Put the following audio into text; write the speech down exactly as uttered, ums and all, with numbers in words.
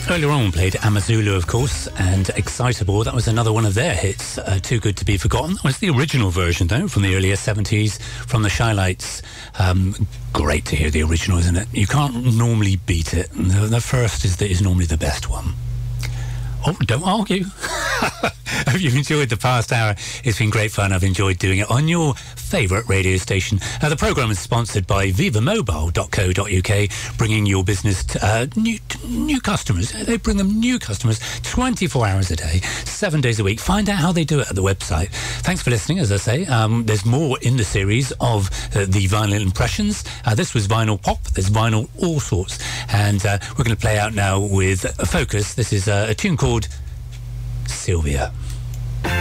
Earlier on we played Amazulu, of course, and Excitable. That was another one of their hits, uh, Too Good to Be Forgotten. That was the original version, though, from the earlier seventies, from the Shy-Lights. Um, great to hear the original, isn't it? You can't normally beat it. The, the first is, the, is normally the best one. Oh, don't argue. Hope you've enjoyed the past hour. It's been great fun. I've enjoyed doing it on your favourite radio station. Uh, the programme is sponsored by viva mobile dot co dot uk, bringing your business to uh, new, new customers. They bring them new customers twenty-four hours a day, seven days a week. Find out how they do it at the website. Thanks for listening, as I say. Um, there's more in the series of uh, the vinyl impressions. Uh, this was vinyl pop. There's vinyl all sorts. And uh, we're going to play out now with a Focus. This is uh, a tune called Sylvia.